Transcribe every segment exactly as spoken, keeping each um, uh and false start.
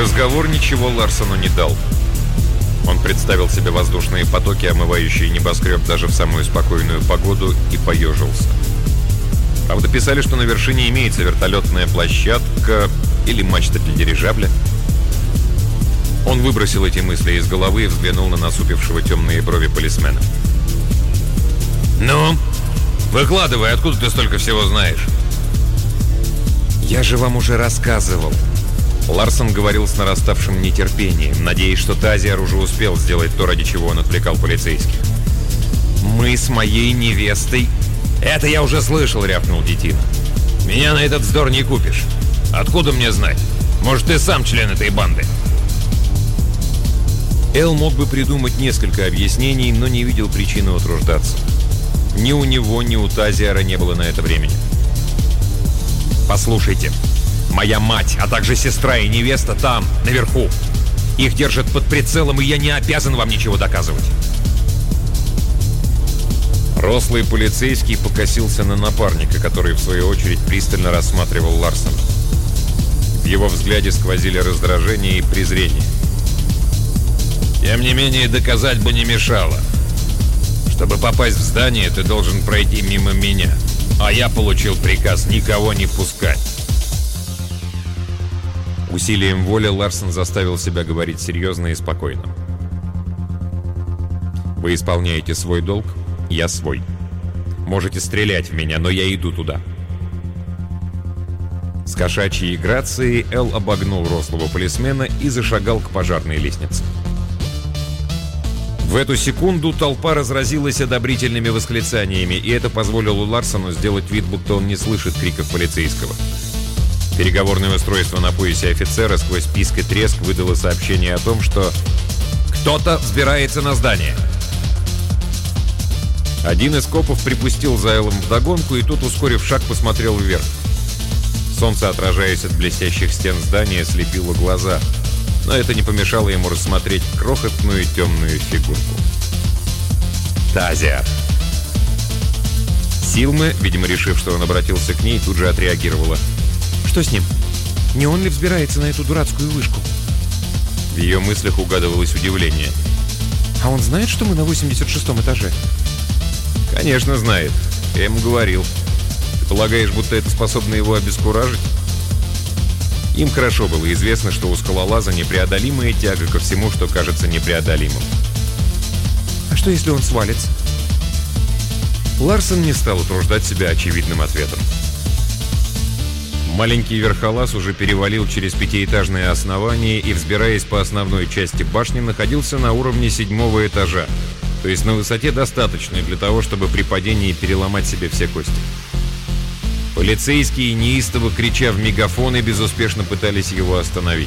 Разговор ничего Ларсону не дал. Он представил себе воздушные потоки, омывающие небоскреб даже в самую спокойную погоду, и поежился. Правда, писали, что на вершине имеется вертолетная площадка или мачта для дирижабля. Он выбросил эти мысли из головы и взглянул на насупившего темные брови полисмена. «Ну, выкладывай, откуда ты столько всего знаешь?» «Я же вам уже рассказывал». Ларсон говорил с нараставшим нетерпением, надеясь, что Тазиар уже успел сделать то, ради чего он отвлекал полицейских. «Мы с моей невестой...» «Это я уже слышал», — рявкнул Детина. «Меня на этот вздор не купишь. Откуда мне знать? Может, ты сам член этой банды?» Эл мог бы придумать несколько объяснений, но не видел причины утруждаться. Ни у него, ни у Тазиара не было на это времени. «Послушайте, моя мать, а также сестра и невеста там, наверху. Их держат под прицелом, и я не обязан вам ничего доказывать». Рослый полицейский покосился на напарника, который, в свою очередь, пристально рассматривал Ларсона. В его взгляде сквозили раздражение и презрение. «Тем не менее, доказать бы не мешало. Чтобы попасть в здание, ты должен пройти мимо меня, а я получил приказ никого не пускать». Усилием воли Ларсон заставил себя говорить серьезно и спокойно. «Вы исполняете свой долг, я свой. Можете стрелять в меня, но я иду туда». С кошачьей грацией Эл обогнул рослого полисмена и зашагал к пожарной лестнице. В эту секунду толпа разразилась одобрительными восклицаниями, и это позволило Ларсону сделать вид, будто он не слышит криков полицейского. Переговорное устройство на поясе офицера сквозь писк и треск выдало сообщение о том, что «кто-то взбирается на здание». Один из копов припустил за Эллом вдогонку, и тот, ускорив шаг, посмотрел вверх. Солнце, отражаясь от блестящих стен здания, слепило глаза, но это не помешало ему рассмотреть крохотную темную фигурку. Тазиар. Силме, видимо, решив, что он обратился к ней, тут же отреагировала. «Что с ним? Не он ли взбирается на эту дурацкую вышку?» В ее мыслях угадывалось удивление. «А он знает, что мы на восемьдесят шестом этаже?» «Конечно знает. Я ему говорил. Ты полагаешь, будто это способно его обескуражить?» Им хорошо было известно, что у скалолаза непреодолимая тяга ко всему, что кажется непреодолимым. «А что, если он свалится?» Ларсон не стал утруждать себя очевидным ответом. Маленький верхолаз уже перевалил через пятиэтажное основание и, взбираясь по основной части башни, находился на уровне седьмого этажа, то есть на высоте достаточной для того, чтобы при падении переломать себе все кости. Полицейские, неистово крича в мегафоны, безуспешно пытались его остановить.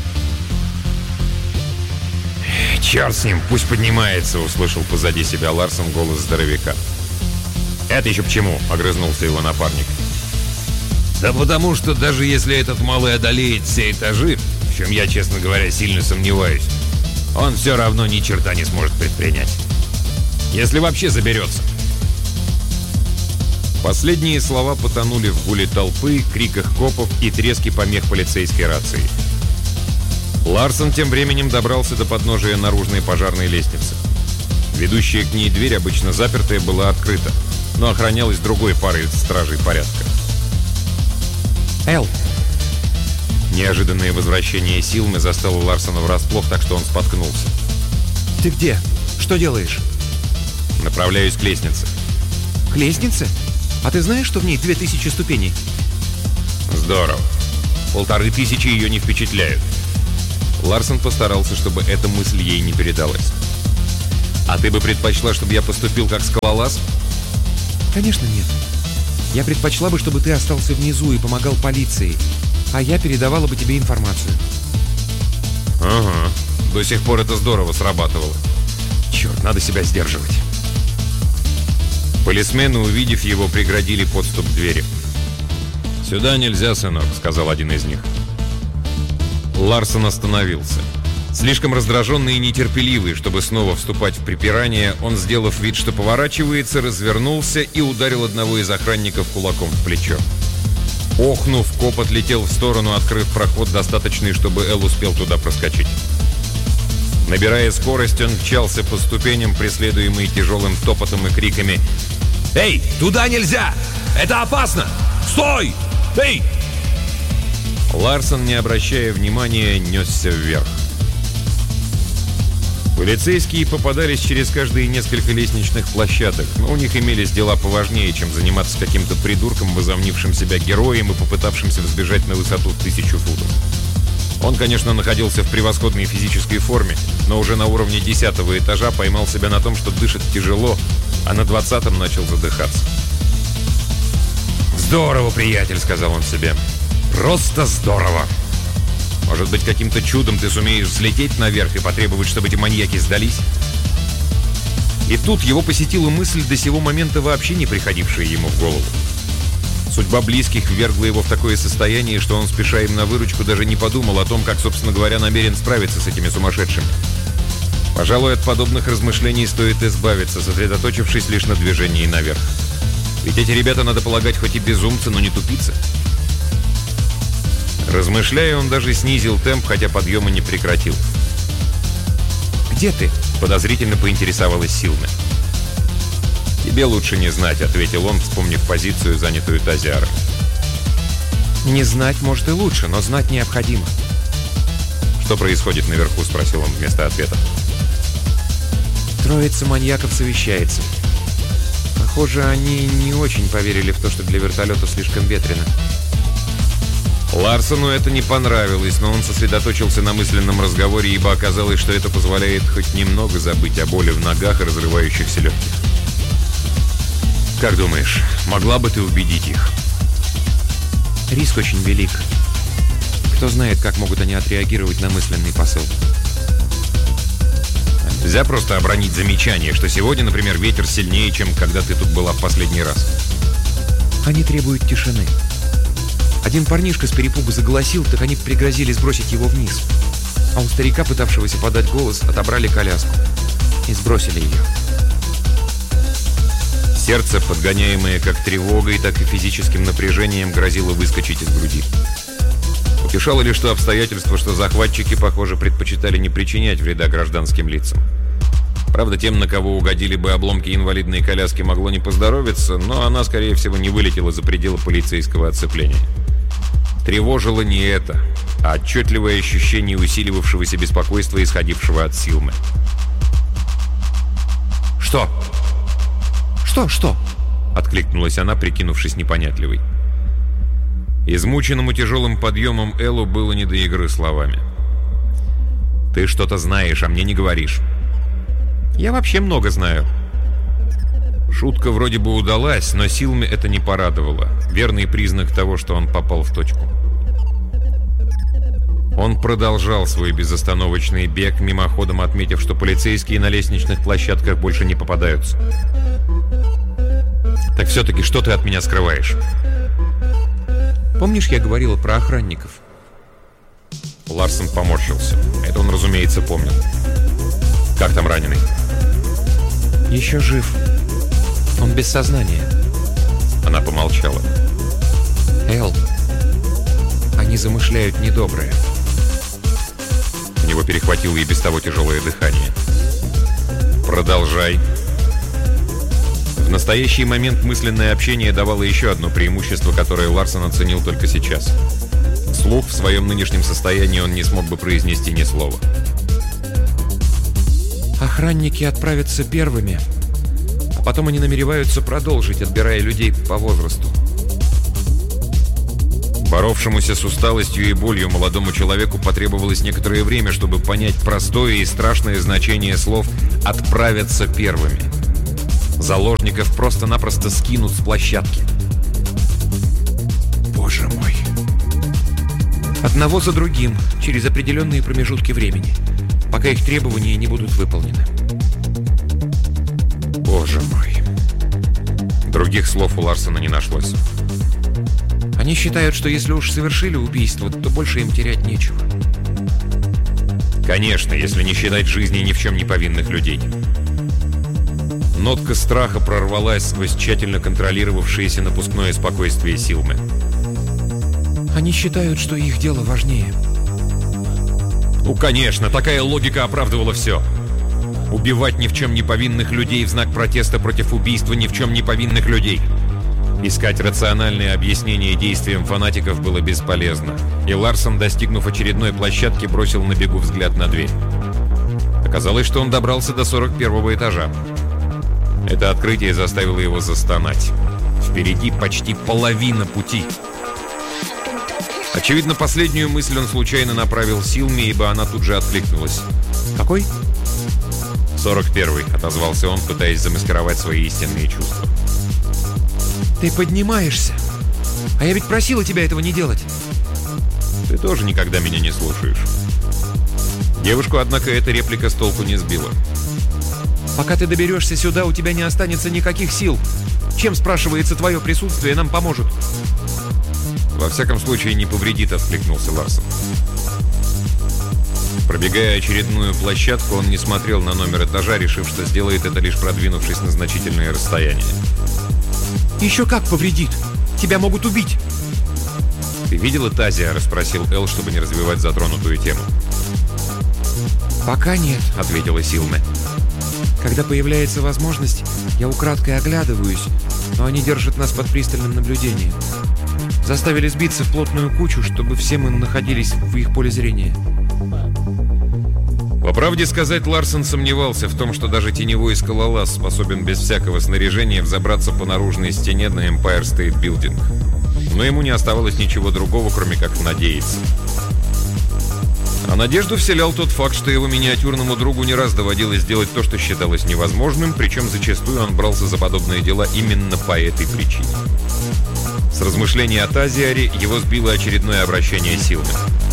«Черт с ним, пусть поднимается!» — услышал позади себя Ларсон голос здоровяка. «Это еще почему?» — огрызнулся его напарник. «Да потому что даже если этот малый одолеет все этажи, в чем я, честно говоря, сильно сомневаюсь, он все равно ни черта не сможет предпринять. Если вообще заберется». Последние слова потонули в гуле толпы, криках копов и треске помех полицейской рации. Ларсон тем временем добрался до подножия наружной пожарной лестницы. Ведущая к ней дверь, обычно запертая, была открыта, но охранялась другой парой стражей порядка. «Эл!» Неожиданное возвращение Силмы застало Ларсона врасплох, так что он споткнулся. «Ты где? Что делаешь?» «Направляюсь к лестнице». «К лестнице? А ты знаешь, что в ней две тысячи ступеней?» «Здорово. Полторы тысячи ее не впечатляют». Ларсон постарался, чтобы эта мысль ей не передалась. «А ты бы предпочла, чтобы я поступил как скалолаз?» «Конечно нет. Я предпочла бы, чтобы ты остался внизу и помогал полиции, а я передавала бы тебе информацию». «Ага. До сих пор это здорово срабатывало. Черт, надо себя сдерживать». Полисмены, увидев его, преградили подступ к двери. «Сюда нельзя, сынок», — сказал один из них. Ларсон остановился. Слишком раздраженный и нетерпеливый, чтобы снова вступать в припирание, он, сделав вид, что поворачивается, развернулся и ударил одного из охранников кулаком в плечо. Охнув, коп отлетел в сторону, открыв проход, достаточный, чтобы Эл успел туда проскочить. Набирая скорость, он мчался по ступеням, преследуемый тяжелым топотом и криками: «Эй, туда нельзя! Это опасно! Стой! Эй!» Ларсон, не обращая внимания, несся вверх. Полицейские попадались через каждые несколько лестничных площадок, но у них имелись дела поважнее, чем заниматься каким-то придурком, возомнившим себя героем и попытавшимся взбежать на высоту тысячу футов. Он, конечно, находился в превосходной физической форме, но уже на уровне десятого этажа поймал себя на том, что дышит тяжело, а на двадцатом начал задыхаться. «Здорово, приятель», — сказал он себе. «Просто здорово! Может быть, каким-то чудом ты сумеешь взлететь наверх и потребовать, чтобы эти маньяки сдались?» И тут его посетила мысль, до сего момента вообще не приходившая ему в голову. Судьба близких ввергла его в такое состояние, что он, спеша им на выручку, даже не подумал о том, как, собственно говоря, намерен справиться с этими сумасшедшими. Пожалуй, от подобных размышлений стоит избавиться, сосредоточившись лишь на движении наверх. Ведь эти ребята, надо полагать, хоть и безумцы, но не тупицы. Размышляя, он даже снизил темп, хотя подъема не прекратил. «Где ты?» — подозрительно поинтересовалась Силме. «Тебе лучше не знать», — ответил он, вспомнив позицию, занятую Тазиаром. «Не знать, может, и лучше, но знать необходимо». «Что происходит наверху?» — спросил он вместо ответа. Троица маньяков совещается. Похоже, они не очень поверили в то, что для вертолета слишком ветрено. Ларсону это не понравилось, но он сосредоточился на мысленном разговоре, ибо оказалось, что это позволяет хоть немного забыть о боли в ногах и разрывающихся легких. «Как думаешь, могла бы ты убедить их?» Риск очень велик. Кто знает, как могут они отреагировать на мысленный посыл. Нельзя просто обронить замечание, что сегодня, например, ветер сильнее, чем когда ты тут была в последний раз. Они требуют тишины. Один парнишка с перепугу заголосил, так они пригрозили сбросить его вниз. А у старика, пытавшегося подать голос, отобрали коляску и сбросили ее. Сердце, подгоняемое как тревогой, так и физическим напряжением, грозило выскочить из груди. Утешало лишь то обстоятельство, что захватчики, похоже, предпочитали не причинять вреда гражданским лицам. Правда, тем, на кого угодили бы обломки инвалидной коляски, могло не поздоровиться, но она, скорее всего, не вылетела за пределы полицейского оцепления. Тревожило не это, а отчетливое ощущение усиливавшегося беспокойства, исходившего от Силмы. «Что?» «Что, что?» — откликнулась она, прикинувшись непонятливой. Измученному тяжелым подъемом Эллу было не до игры словами. «Ты что-то знаешь, а мне не говоришь». «Я вообще много знаю». Шутка вроде бы удалась, но Силме это не порадовало. Верный признак того, что он попал в точку. Он продолжал свой безостановочный бег, мимоходом отметив, что полицейские на лестничных площадках больше не попадаются. «Так все-таки что ты от меня скрываешь?» «Помнишь, я говорила про охранников?» Ларсон поморщился. Это он, разумеется, помнил. «Как там раненый?» «Еще жив. Он без сознания». Она помолчала. «Эл, они замышляют недоброе». У него перехватило и без того тяжелое дыхание. «Продолжай». В настоящий момент мысленное общение давало еще одно преимущество, которое Ларсон оценил только сейчас. Вслух в своем нынешнем состоянии он не смог бы произнести ни слова. «Охранники отправятся первыми, а потом они намереваются продолжить, отбирая людей по возрасту». Боровшемуся с усталостью и болью молодому человеку потребовалось некоторое время, чтобы понять простое и страшное значение слов «отправятся первыми». Заложников просто-напросто скинут с площадки. Боже мой. Одного за другим, через определенные промежутки времени, пока их требования не будут выполнены. Боже мой. Других слов у Ларсона не нашлось. Они считают, что если уж совершили убийство, то больше им терять нечего. Конечно, если не считать жизни ни в чем не повинных людей. Нотка страха прорвалась сквозь тщательно контролировавшееся напускное спокойствие Силмы. Они считают, что их дело важнее. Ну, конечно, такая логика оправдывала все. Убивать ни в чем не повинных людей в знак протеста против убийства ни в чем не повинных людей. Искать рациональные объяснения действиям фанатиков было бесполезно, и Ларсон, достигнув очередной площадки, бросил на бегу взгляд на дверь. Оказалось, что он добрался до сорок первого этажа. Это открытие заставило его застонать. Впереди почти половина пути. Очевидно, последнюю мысль он случайно направил Силме, ибо она тут же откликнулась. «Какой?» «сорок первый», — отозвался он, пытаясь замаскировать свои истинные чувства. «Ты поднимаешься. А я ведь просила тебя этого не делать». «Ты тоже никогда меня не слушаешь». Девушку, однако, эта реплика с толку не сбила. «Пока ты доберешься сюда, у тебя не останется никаких сил. Чем, спрашивается, твое присутствие нам поможет?» «Во всяком случае, не повредит», — откликнулся Ларсон. Пробегая очередную площадку, он не смотрел на номер этажа, решив, что сделает это, лишь продвинувшись на значительное расстояние. «Еще как повредит! Тебя могут убить!» «Ты видела Тазия?» — расспросил Эл, чтобы не развивать затронутую тему. «Пока нет», — ответила Силме. «Когда появляется возможность, я украдкой оглядываюсь, но они держат нас под пристальным наблюдением. Заставили сбиться в плотную кучу, чтобы все мы находились в их поле зрения». По правде сказать, Ларсон сомневался в том, что даже теневой скалолаз способен без всякого снаряжения взобраться по наружной стене на Empire State Building. Но ему не оставалось ничего другого, кроме как надеяться. А надежду вселял тот факт, что его миниатюрному другу не раз доводилось делать то, что считалось невозможным, причем зачастую он брался за подобные дела именно по этой причине. С размышления о Тазиаре его сбило очередное обращение Силмы.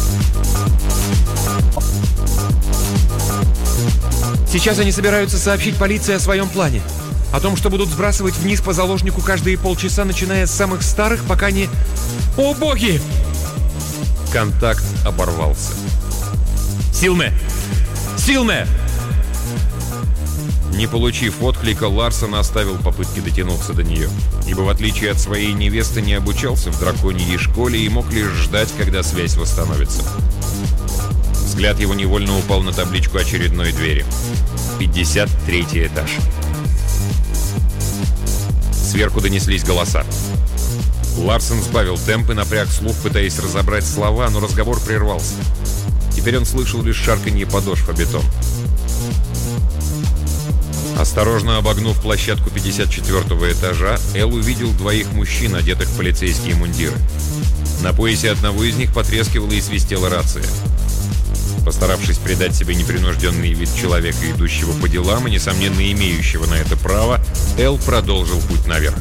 «Сейчас они собираются сообщить полиции о своем плане. О том, что будут сбрасывать вниз по заложнику каждые полчаса, начиная с самых старых, пока не... О, боги!» Контакт оборвался. «Силме! Силме!» Не получив отклика, Ларсон оставил попытки дотянуться до нее, ибо в отличие от своей невесты не обучался в драконьей школе и мог лишь ждать, когда связь восстановится. Взгляд его невольно упал на табличку очередной двери. пятьдесят третий этаж. Сверху донеслись голоса. Ларсон сбавил темп и напряг слух, пытаясь разобрать слова, но разговор прервался. Теперь он слышал лишь шарканье подошв о бетон. Осторожно обогнув площадку пятьдесят четвёртого этажа, Эл увидел двоих мужчин, одетых в полицейские мундиры. На поясе одного из них потрескивала и свистела рация. Постаравшись придать себе непринужденный вид человека, идущего по делам и, несомненно, имеющего на это право, Эл продолжил путь наверх.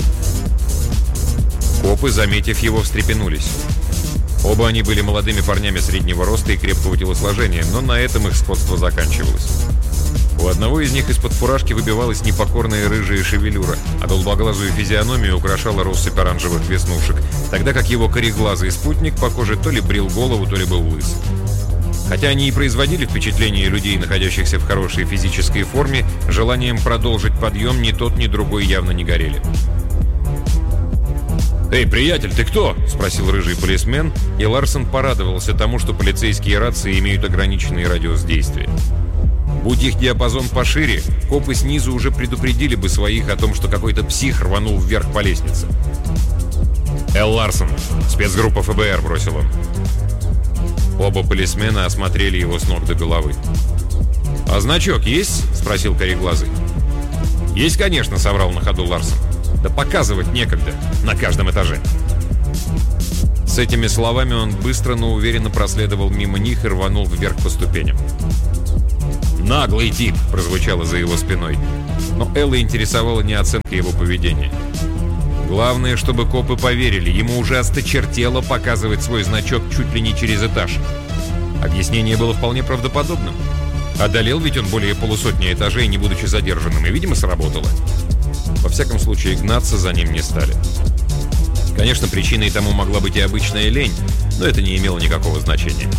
Копы, заметив его, встрепенулись. Оба они были молодыми парнями среднего роста и крепкого телосложения, но на этом их сходство заканчивалось. У одного из них из-под фуражки выбивалась непокорная рыжая шевелюра, а долгоглазую физиономию украшала россыпь оранжевых веснушек, тогда как его кореглазый спутник, похоже, то ли брил голову, то ли был лыс. Хотя они и производили впечатление людей, находящихся в хорошей физической форме, желанием продолжить подъем ни тот, ни другой явно не горели. «Эй, приятель, ты кто?» – спросил рыжий полисмен, и Ларсон порадовался тому, что полицейские рации имеют ограниченный радиус действия. Будь их диапазон пошире, копы снизу уже предупредили бы своих о том, что какой-то псих рванул вверх по лестнице. «Эл Ларсон, спецгруппа эф бэ эр», – бросил он. Оба полисмена осмотрели его с ног до головы. «А значок есть?» – спросил кореглазый. «Есть, конечно», – соврал на ходу Ларсон. «Да показывать некогда, на каждом этаже». С этими словами он быстро, но уверенно проследовал мимо них и рванул вверх по ступеням. «Наглый тип!» – прозвучало за его спиной. Но Элла интересовала не оценка его поведения. Главное, чтобы копы поверили, ему уже осточертело показывать свой значок чуть ли не через этаж. Объяснение было вполне правдоподобным. Одолел ведь он более полусотни этажей, не будучи задержанным, и, видимо, сработало. Во всяком случае, гнаться за ним не стали. Конечно, причиной тому могла быть и обычная лень, но это не имело никакого значения.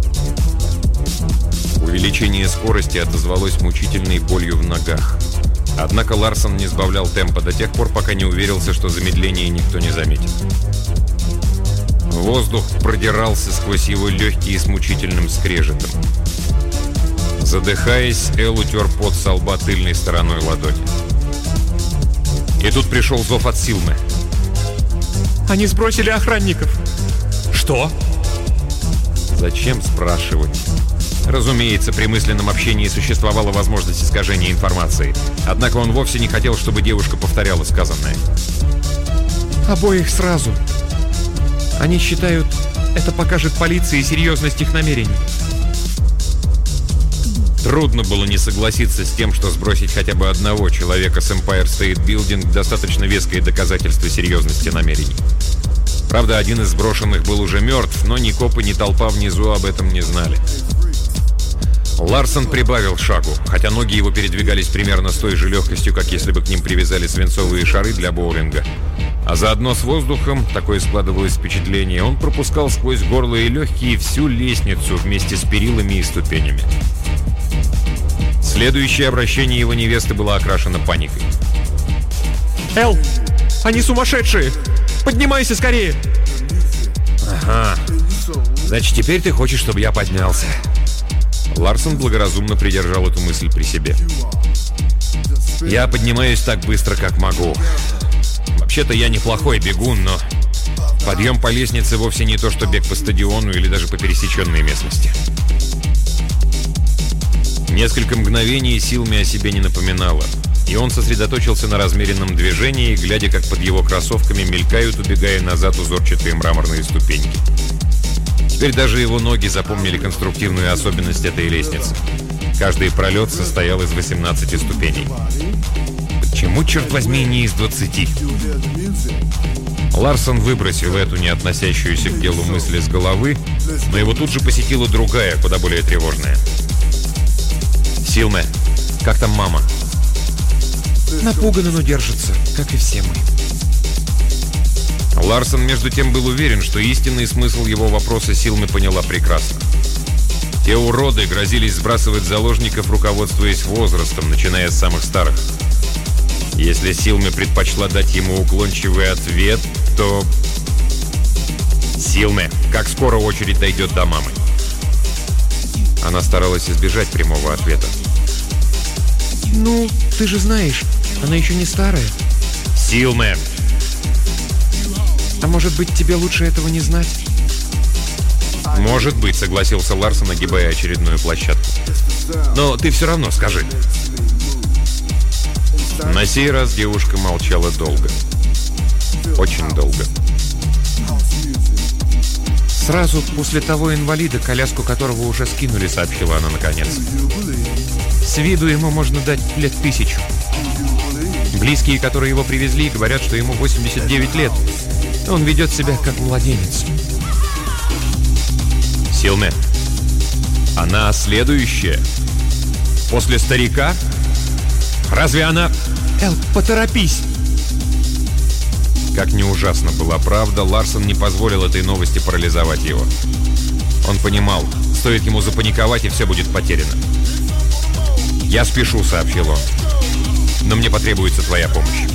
Увеличение скорости отозвалось мучительной болью в ногах. Однако Ларсон не сбавлял темпа до тех пор, пока не уверился, что замедление никто не заметит. Воздух продирался сквозь его легкие с мучительным скрежетом. Задыхаясь, Эл утер пот со лба тыльной стороной ладони. И тут пришел зов от Силмы. «Они сбросили охранников!» «Что?» «Зачем спрашивать?» Разумеется, при мысленном общении существовала возможность искажения информации. Однако он вовсе не хотел, чтобы девушка повторяла сказанное. «Обоих сразу. Они считают, это покажет полиции серьезность их намерений». Трудно было не согласиться с тем, что сбросить хотя бы одного человека с Empire State Building достаточно веское доказательство серьезности намерений. Правда, один из сброшенных был уже мертв, но ни копы, ни толпа внизу об этом не знали. Ларсон прибавил шагу, хотя ноги его передвигались примерно с той же легкостью, как если бы к ним привязали свинцовые шары для боулинга. А заодно с воздухом, такое складывалось впечатление, он пропускал сквозь горло и легкие всю лестницу вместе с перилами и ступенями. Следующее обращение его невесты было окрашено паникой. «Эл, они сумасшедшие! Поднимайся скорее!» «Ага, значит, теперь ты хочешь, чтобы я поднялся?» Ларсон благоразумно придержал эту мысль при себе. «Я поднимаюсь так быстро, как могу. Вообще-то я неплохой бегун, но подъем по лестнице вовсе не то, что бег по стадиону или даже по пересеченной местности». Несколько мгновений Силме о себе не напоминало, и он сосредоточился на размеренном движении, глядя, как под его кроссовками мелькают, убегая назад, узорчатые мраморные ступеньки. Теперь даже его ноги запомнили конструктивную особенность этой лестницы. Каждый пролет состоял из восемнадцати ступеней. Почему, черт возьми, не из двадцати? Ларсон выбросил эту не относящуюся к делу мысль из головы, но его тут же посетила другая, куда более тревожная. «Силме, как там мама?» «Напугана, но держится, как и все мы». Ларсон, между тем, был уверен, что истинный смысл его вопроса Силме поняла прекрасно. Те уроды грозились сбрасывать заложников, руководствуясь возрастом, начиная с самых старых. Если Силме предпочла дать ему уклончивый ответ, то... «Силме, как скоро очередь дойдет до мамы?» Она старалась избежать прямого ответа. «Ну, ты же знаешь, она еще не старая». «Силме!» «А может быть, тебе лучше этого не знать?» «Может быть», — согласился Ларсон, огибая очередную площадку. «Но ты все равно скажи». На сей раз девушка молчала долго. Очень долго. «Сразу после того инвалида, коляску которого уже скинули», — сообщила она наконец. «С виду ему можно дать лет тысячу. Близкие, которые его привезли, говорят, что ему восемьдесят девять лет. Он ведет себя как младенец». «Силме, она следующая? После старика? Разве она...» «Эл, поторопись!» Как ни ужасно была правда, Ларсон не позволил этой новости парализовать его. Он понимал, стоит ему запаниковать, и все будет потеряно. «Я спешу», — сообщил он. «Но мне потребуется твоя помощь».